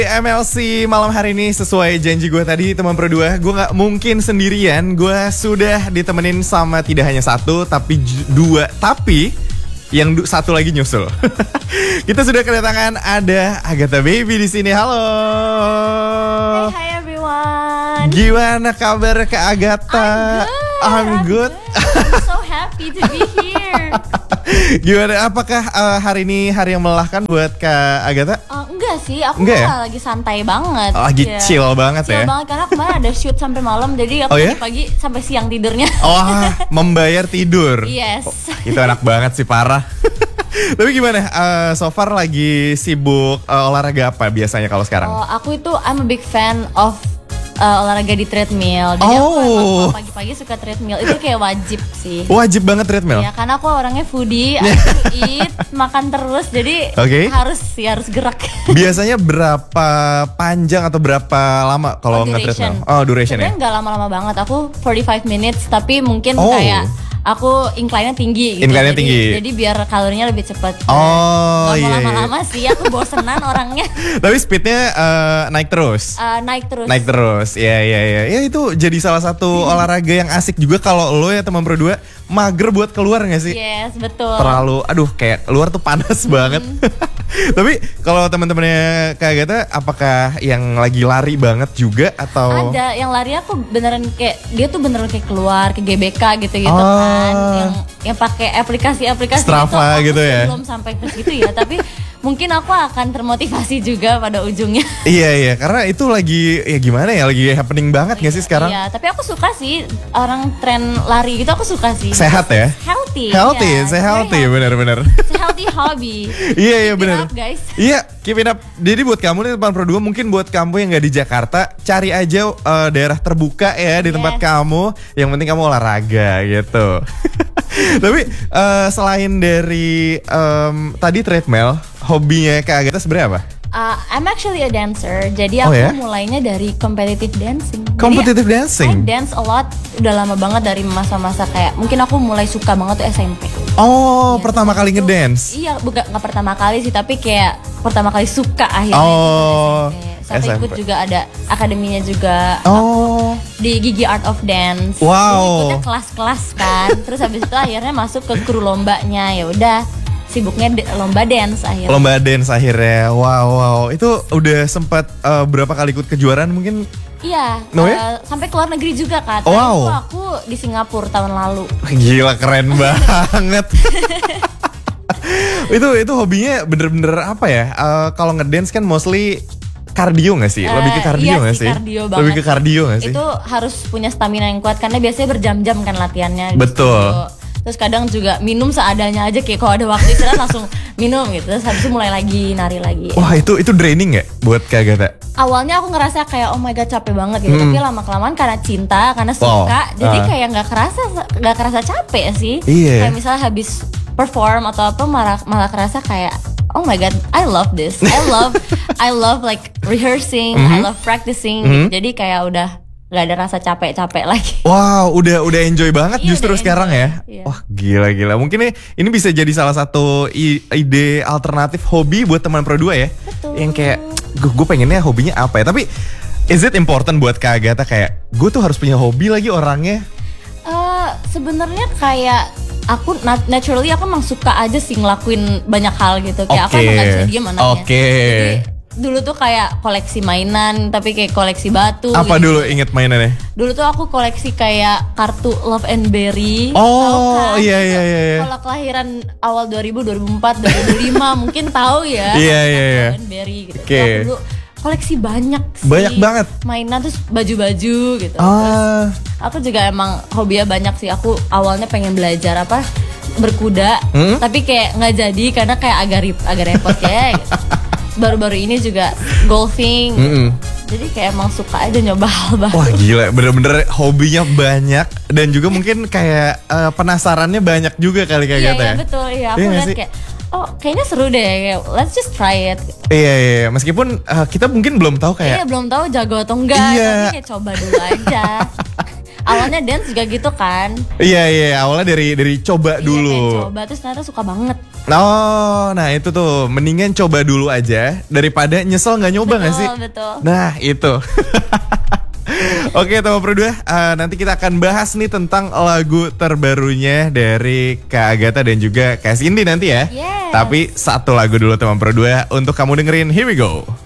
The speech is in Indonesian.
MLC malam hari ini sesuai janji gue tadi teman berdua, gue gak mungkin sendirian. Gue sudah ditemenin sama tidak hanya satu tapi dua, tapi yang satu lagi nyusul. Kita sudah kedatangan ada Agatha Baby di sini. Halo. Hey everyone. Gimana kabar Kak Agatha? I'm good. I'm so happy to be here. Gimana? Apakah hari ini hari yang melelahkan buat Kak Agatha? Enggak sih, aku enggak ya? lagi santai banget. Lagi chill banget chill ya? Chill banget karena kemarin ada shoot sampai malam, jadi aku pagi sampai siang tidurnya. Oh, membayar tidur. Yes. Oh, itu enak banget sih, parah. Tapi gimana? So far lagi sibuk olahraga apa biasanya kalau sekarang? Aku itu I'm a big fan of olahraga di treadmill. Jadi aku emang pagi-pagi suka treadmill. Itu kayak wajib sih. Wajib banget treadmill? Ya karena aku orangnya foodie, I eat, makan terus. Jadi harus gerak. Biasanya berapa panjang atau berapa lama kalau nge-treadmill? Oh, duration ya? Sebenarnya nggak lama-lama banget. Aku 45 minutes, tapi mungkin kayak aku incline-nya tinggi gitu. Incline-nya tinggi. Jadi biar kalorinya lebih cepat. Oh, gak mau lama-lama sih, aku bosenan orangnya. Tapi speednya naik terus? Naik terus. Naik terus, ya. Ya itu jadi salah satu olahraga yang asik juga kalau lo ya teman berdua mager buat keluar gak sih? Yes, betul. Terlalu, kayak luar tuh panas banget. Tapi kalau teman-temannya Kak Agatha, apakah yang lagi lari banget juga atau? Ada, yang lari aku beneran kayak dia tuh beneran kayak keluar ke GBK gitu kan, yang pakai aplikasi-aplikasi Strava itu, gitu ya. Belum sampai ke situ ya, tapi mungkin aku akan termotivasi juga pada ujungnya. Iya, karena itu lagi ya gimana ya, lagi happening banget gak sih sekarang? Iya, tapi aku suka sih orang tren lari gitu, aku suka sih. Sehat ya? Healthy, benar-benar. Healthy hobby. Iya benar. Guys. Iya, keep it up. Jadi buat kamu nih teman berdua, mungkin buat kamu yang nggak di Jakarta, cari aja daerah terbuka ya di tempat kamu. Yang penting kamu olahraga gitu. Tapi selain dari tadi treadmill, hobinya Kak Agatha sebenarnya apa? I'm actually a dancer, jadi aku mulainya dari competitive dancing. Competitive dancing? I dance a lot, udah lama banget dari masa-masa kayak mungkin aku mulai suka banget tuh SMP. Oh, ya, pertama kali ngedance? Iya, bukan nggak pertama kali sih, tapi kayak pertama kali suka akhirnya. Sampai ikut juga ada akademinya juga. Di Gigi Art of Dance. Wow. Jadi ikutnya kelas-kelas kan. Terus habis itu akhirnya masuk ke kru lombanya. Ya udah, sibuknya lomba dance akhirnya. Lomba dance akhirnya. Wow. Itu udah sempat berapa kali ikut kejuaraan mungkin? Iya, sampai keluar negeri juga kan. Wow. Itu aku di Singapura tahun lalu. Gila, keren banget. itu hobinya bener-bener apa ya? Kalau ngedance kan mostly kardio gak sih? Lebih ke kardio gak sih? Lebih ke kardio gak sih? Itu harus punya stamina yang kuat karena biasanya berjam-jam kan latihannya. Betul. Gitu. Terus kadang juga minum seadanya aja, kayak kalau ada waktu istirahat langsung minum gitu. Terus habis itu mulai lagi nari lagi. Wah, itu draining gak buat Kak Agatha? Awalnya aku ngerasa kayak oh my god capek banget gitu, tapi lama-kelamaan karena cinta, karena suka, jadi kayak nggak kerasa capek sih. Kayak misalnya habis perform atau apa malah kerasa kayak oh my god, I love this. I love like rehearsing, I love practicing. Jadi kayak udah gak ada rasa capek-capek lagi. Wow, udah enjoy banget justru sekarang ya. Iya. Wah, gila. Mungkin ini bisa jadi salah satu ide alternatif hobi buat teman berdua ya. Betul. Yang kayak gue pengennya hobinya apa ya? Tapi is it important buat Kak Agatha kayak gue tuh harus punya hobi lagi orangnya? Sebenarnya kayak aku naturally aku emang suka aja sih ngelakuin banyak hal gitu. Kayak aku emang gak bisa diem anaknya. Jadi dulu tuh kayak koleksi mainan, tapi kayak koleksi batu. Apa gitu. dulu inget mainannya? Dulu tuh aku koleksi kayak kartu Love and Berry. Oh, kan? iya. Kalau kelahiran awal 2000, 2004, 2005 mungkin tahu ya. Iya. Love and Berry gitu. Aku dulu koleksi banyak sih. Banyak banget. Mainan terus baju-baju gitu. Terus aku juga emang hobinya banyak sih. Aku awalnya pengen belajar berkuda, tapi kayak nggak jadi karena kayak agak repot ya. Gitu. Baru-baru ini juga golfing. Jadi kayak emang suka aja nyoba hal baru. Wah gila, bener-bener hobinya banyak. Dan juga mungkin kayak penasarannya banyak juga kali kayak gitu ya. Iya betul, iya. Aku lihat kayak kayaknya seru deh, let's just try it. Iya. Meskipun kita mungkin belum tahu kayak. Iya, belum tahu jago atau enggak. Tapi kayak coba dulu aja. Awalnya dance juga gitu kan. Iya, awalnya dari coba dulu. Coba terus ternyata suka banget. Oh, nah itu tuh mendingan coba dulu aja daripada nyesel nggak nyoba nggak sih? Betul. Nah itu. Oke teman Pro 2, nanti kita akan bahas nih tentang lagu terbarunya dari Kak Agatha dan juga Kak Cindy nanti ya. Yes. Tapi satu lagu dulu teman Pro 2 untuk kamu dengerin, here we go.